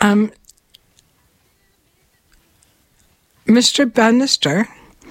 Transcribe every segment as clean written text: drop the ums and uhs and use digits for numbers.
Mr. Bannister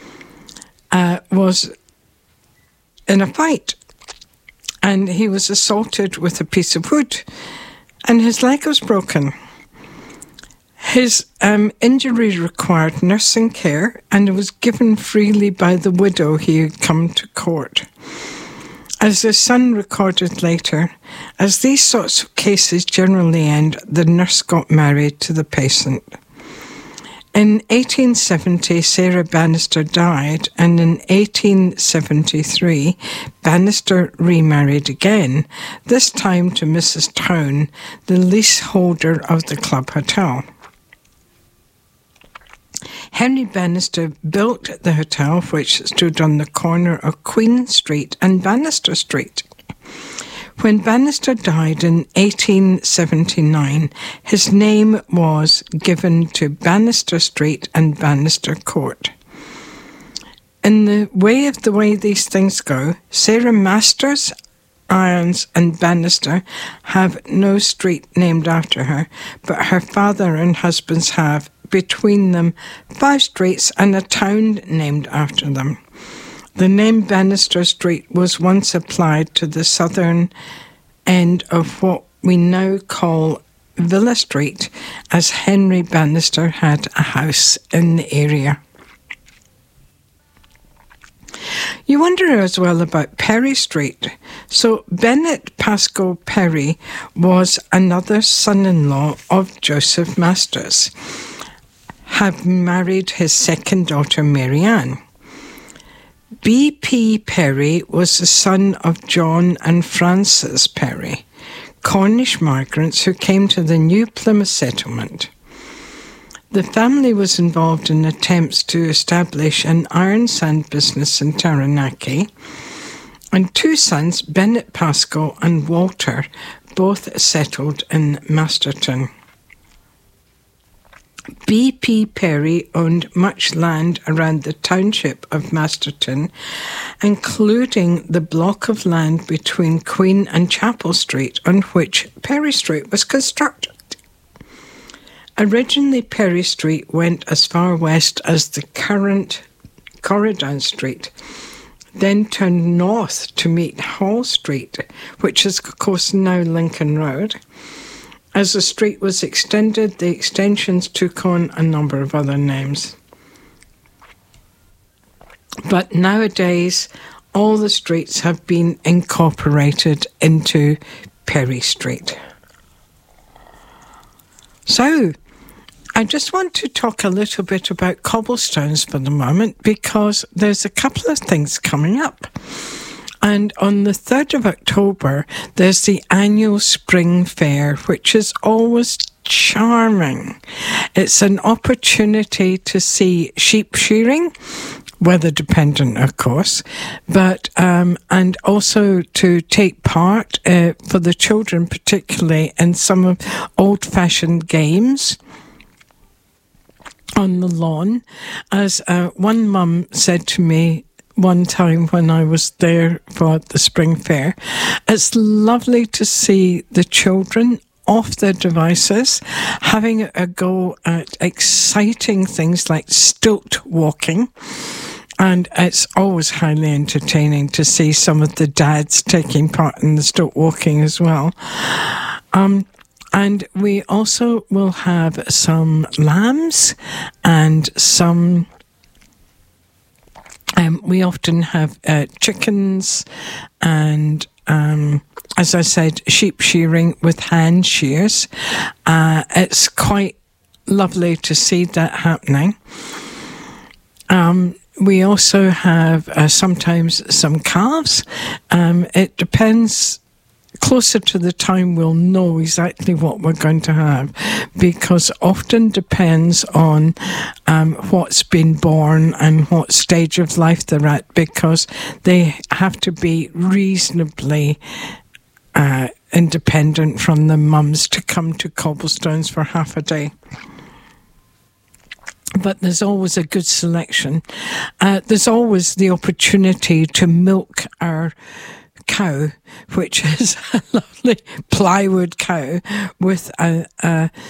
was in a fight, and he was assaulted with a piece of wood, and his leg was broken. His injury required nursing care, and it was given freely by the widow he had come to court. As the son recorded later, as these sorts of cases generally end, the nurse got married to the patient. In 1870, Sarah Bannister died, and in 1873, Bannister remarried again, this time to Mrs. Town, the leaseholder of the Club Hotel. Henry Bannister built the hotel, which stood on the corner of Queen Street and Bannister Street. When Bannister died in 1879, his name was given to Bannister Street and Bannister Court. In the way these things go, Sarah Masters, Irons and Bannister have no street named after her, but her father and husbands have, between them, 5 streets and a town named after them. The name Bannister Street was once applied to the southern end of what we now call Villa Street, as Henry Bannister had a house in the area. You wonder as well about Perry Street. So Bennett Pascoe Perry was another son-in-law of Joseph Masters, having married his second daughter, Mary Ann. B.P. Perry was the son of John and Frances Perry, Cornish migrants who came to the New Plymouth settlement. The family was involved in attempts to establish an iron sand business in Taranaki, and 2 sons, Bennett Pascoe and Walter, both settled in Masterton. B.P. Perry owned much land around the township of Masterton, including the block of land between Queen and Chapel Street on which Perry Street was constructed. Originally, Perry Street went as far west as the current Corridon Street, then turned north to meet Hall Street, which is, of course, now Lincoln Road. As the street was extended, the extensions took on a number of other names. But nowadays, all the streets have been incorporated into Perry Street. So, I just want to talk a little bit about cobblestones for the moment, because there's a couple of things coming up. And on the 3rd of October, there's the annual Spring Fair, which is always charming. It's an opportunity to see sheep shearing, weather dependent, of course, but and also to take part for the children, particularly in some of old-fashioned games on the lawn. As one mum said to me one time when I was there for the Spring Fair, it's lovely to see the children off their devices, having a go at exciting things like stilt walking. And it's always highly entertaining to see some of the dads taking part in the stilt walking as well. And we also will have some lambs and some... we often have chickens and, as I said, sheep shearing with hand shears. It's quite lovely to see that happening. We also have sometimes some calves. It depends. Closer to the time, we'll know exactly what we're going to have, because often depends on what's been born and what stage of life they're at, because they have to be reasonably independent from the mums to come to Cobblestones for half a day. But there's always a good selection. There's always the opportunity to milk our cow, which is a lovely plywood cow with a